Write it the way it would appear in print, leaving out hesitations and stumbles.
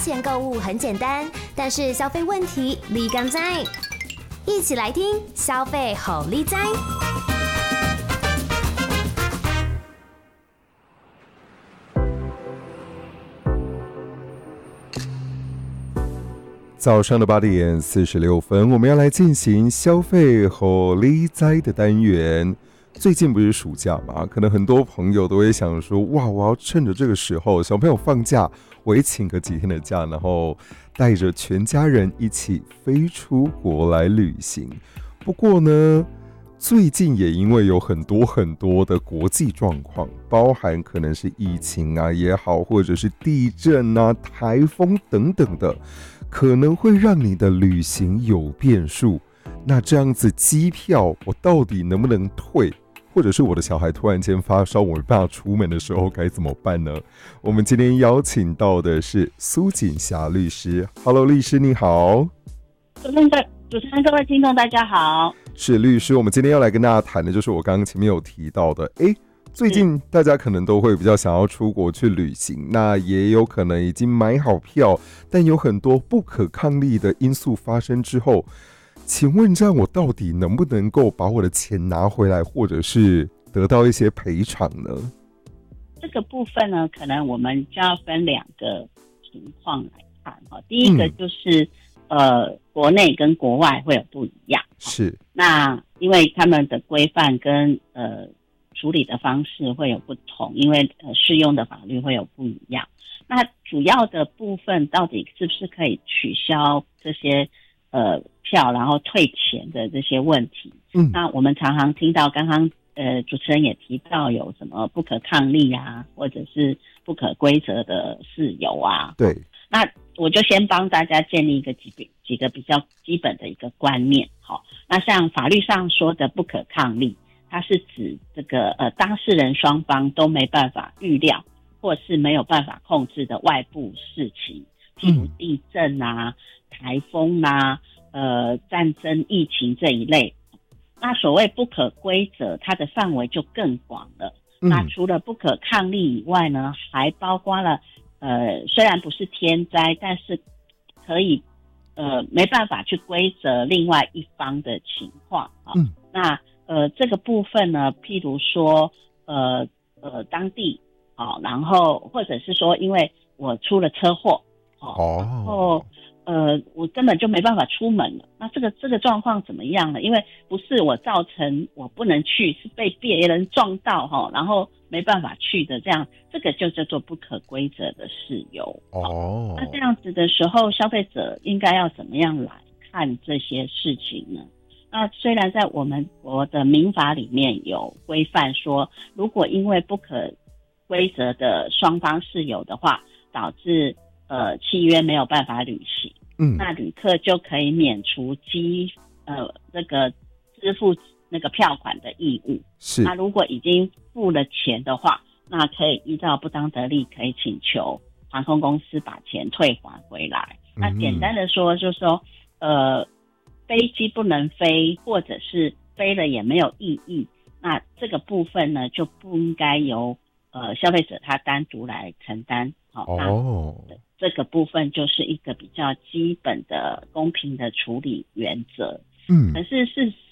钱购物很简单，但是消费问题立竿在。一起来听消费好利哉。 早上的8:46，我们要来进行消费好利哉的单元。最近不是暑假嘛，可能很多朋友都会想说，哇，我要趁着这个时候，小朋友放假，我也请个几天的假，然后带着全家人一起飞出国来旅行。不过呢，最近也因为有很多的国际状况，包含可能是疫情啊也好，或者是地震啊、台风等等的，可能会让你的旅行有变数。那这样子机票我到底能不能退？或者是我的小孩突然间发烧，我没办法出门的时候该怎么办呢？我们今天邀请到的是苏锦霞律师。Hello， 律师你好。 主持人各位听众大家好。 是律师，我们今天要来跟大家谈的就是我刚刚前面有提到的，最近大家可能都会比较想要出国去旅行，那也有可能已经买好票，但有很多不可抗力的因素发生之后，请问这样我到底能不能够把我的钱拿回来，或者是得到一些赔偿呢？ 这个部分呢，可能我们就要分两个情况来看。第一个就是国内跟国外会有不一样。 是。 那因为他们的规范跟处理的方式会有不同，因为适用的法律会有不一样。那主要的部分到底是不是可以取消这些票然后退钱的这些问题？那我们常常听到刚刚主持人也提到有什么不可抗力啊，或者是不可规则的事由啊。 对。 那我就先帮大家建立几个比较基本的一个观念。那像法律上说的不可抗力，它是指这个当事人双方都没办法预料或是没有办法控制的外部事情，譬如地震啊、台风啊、战争、疫情这一类。那所谓不可规则，它的范围就更广了。那除了不可抗力以外呢，还包括了虽然不是天灾，但是可以没办法去规则另外一方的情况啊。那这个部分呢，譬如说当地然后或者是说因为我出了车祸然后我根本就没办法出门了。那这个状况怎么样呢？因为不是我造成我不能去，是被别人撞到然后没办法去的，这个就叫做不可规则的事由。那这样子的时候，消费者应该要怎么样来看这些事情呢？那虽然在我的民法里面有规范说，如果因为不可规则的双方事由的话，导致契约没有办法履行，那旅客就可以免除这个支付那个票款的义务。是。那如果已经付了钱的话，那可以依照不当得利，可以请求航空公司把钱退还回来。那简单的说，就是说飞机不能飞，或者是飞了也没有意义，那这个部分呢就不应该由消费者他单独来承担。那这个部分就是一个比较基本的公平的处理原则。可是事